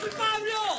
¡Pablo!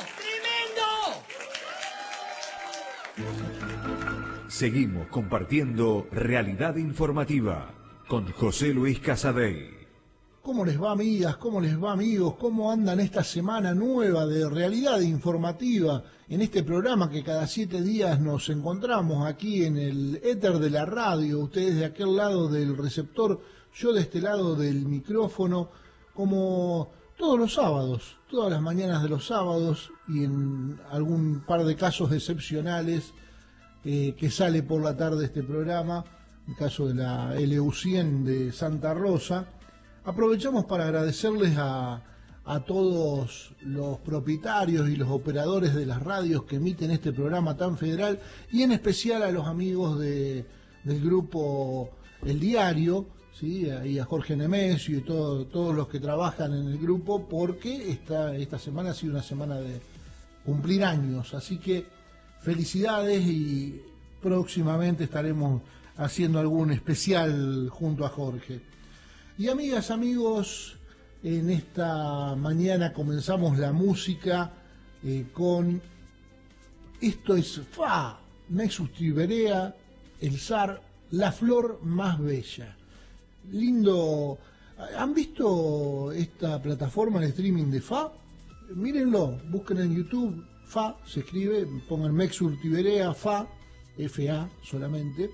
¡Tremendo! Seguimos compartiendo Realidad Informativa con José Luis Casadei. ¿Cómo les va, amigas? ¿Cómo les va, amigos? ¿Cómo andan esta semana nueva de Realidad Informativa en este programa que cada 7 días nos encontramos aquí en el éter de la radio? Ustedes de aquel lado del receptor, yo de este lado del micrófono, como todos los sábados, todas las mañanas de los sábados y en algún par de casos excepcionales que sale por la tarde este programa, el caso de la LU100 de Santa Rosa. Aprovechamos para agradecerles a todos los propietarios y los operadores de las radios que emiten este programa tan federal y en especial a los amigos del grupo El Diario, ¿sí? Y a Jorge Nemesio y todos los que trabajan en el grupo, porque esta semana ha sido una semana de cumplir años, así que felicidades y próximamente estaremos haciendo algún especial junto a Jorge. Y amigas, amigos, en esta mañana comenzamos la música con Esto es Fa, Nexus Tiberea, el zar, la flor más bella. Lindo. ¿Han visto esta plataforma de streaming de Fa? Mírenlo, busquen en YouTube, Fa, se escribe, pongan Nexus Tiberea, Fa, F-A solamente.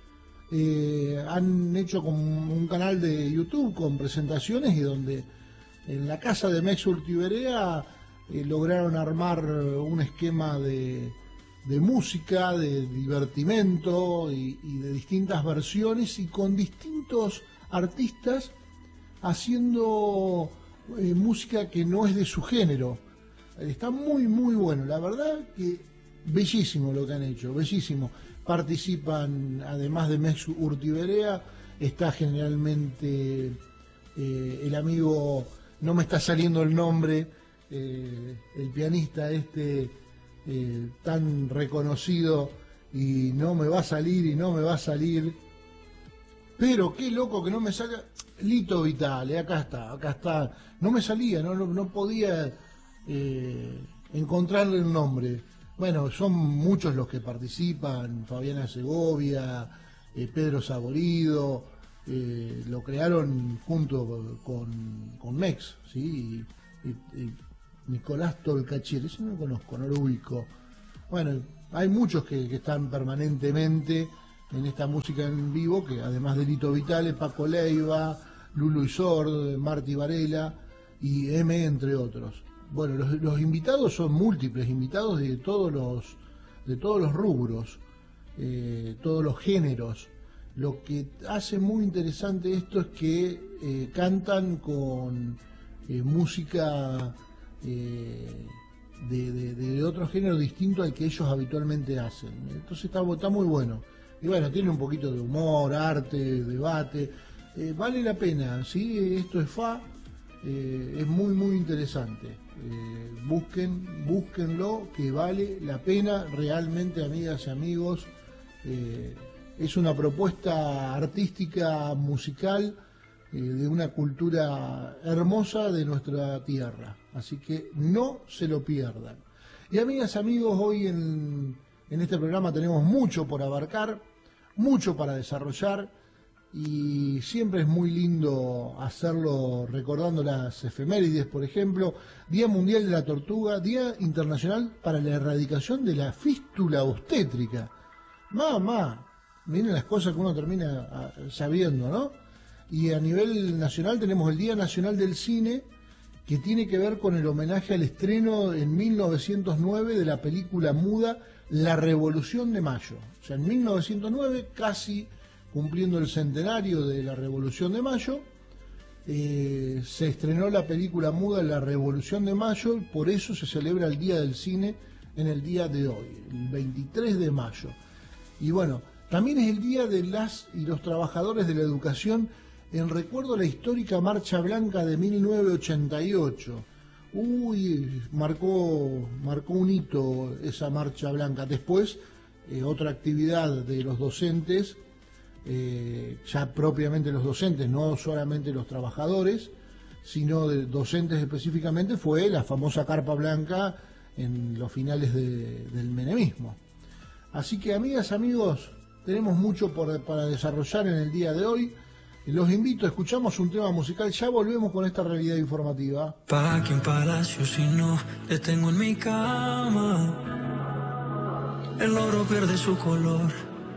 Han hecho como un canal de YouTube con presentaciones y donde en la casa de Mexur Tiberea lograron armar un esquema de música, de divertimento y de distintas versiones y con distintos artistas haciendo música que no es de su género. Está muy muy bueno, la verdad que bellísimo lo que han hecho, bellísimo. Participan, además de Mexur Urtiberea, está generalmente el amigo, no me está saliendo el nombre, el pianista tan reconocido y no me va a salir, pero qué loco que no me salga, Lito Vitale, acá está, no me salía, no podía encontrarle el nombre. Bueno, son muchos los que participan, Fabiana Segovia, Pedro Saborido, lo crearon junto con Mex, ¿sí? Y Nicolás Tolcachier, ese no lo conozco, no lo ubico. Bueno, hay muchos que están permanentemente en esta música en vivo, que además de Lito Vitale, Paco Leiva, Lulu Isord, Marty Varela y M, entre otros. Bueno, los invitados son múltiples, invitados de todos los rubros, todos los géneros. Lo que hace muy interesante esto es que cantan con música de otro género distinto al que ellos habitualmente hacen. Entonces está muy bueno. Y bueno, tiene un poquito de humor, arte, debate. Vale la pena, ¿sí? Esto es Fa. Es muy muy interesante. Búsquenlo, que vale la pena realmente, amigas y amigos. Es una propuesta artística, musical, de una cultura hermosa de nuestra tierra, así que no se lo pierdan. Y amigas y amigos, hoy en este programa tenemos mucho por abarcar, mucho para desarrollar, y siempre es muy lindo hacerlo recordando las efemérides. Por ejemplo, Día Mundial de la Tortuga, Día Internacional para la Erradicación de la Fístula Obstétrica. Miren las cosas que uno termina sabiendo, ¿no? Y a nivel nacional tenemos el Día Nacional del Cine, que tiene que ver con el homenaje al estreno en 1909 de la película muda La Revolución de Mayo. O sea, en 1909, casi cumpliendo el centenario de la Revolución de Mayo, se estrenó la película muda La Revolución de Mayo, y por eso se celebra el Día del Cine en el día de hoy, el 23 de mayo. Y bueno, también es el Día de las y los Trabajadores de la Educación, en recuerdo a la histórica Marcha Blanca de 1988. Marcó un hito esa Marcha Blanca. Después, otra actividad de los docentes, ya propiamente los docentes, no solamente los trabajadores, sino de docentes específicamente, fue la famosa carpa blanca en los finales del menemismo. Así que, amigas, amigos, tenemos mucho para desarrollar en el día de hoy. Los invito, escuchamos un tema musical, ya volvemos con esta realidad informativa. ¿Pa' qué un palacio si no te tengo en mi cama? El oro pierde su color